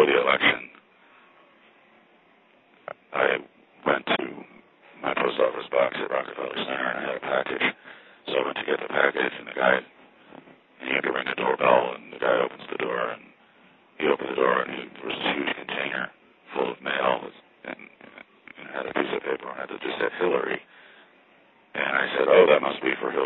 the election, I went to my post office box at Rockefeller Center and I had a package. So I went to get the package, and the guy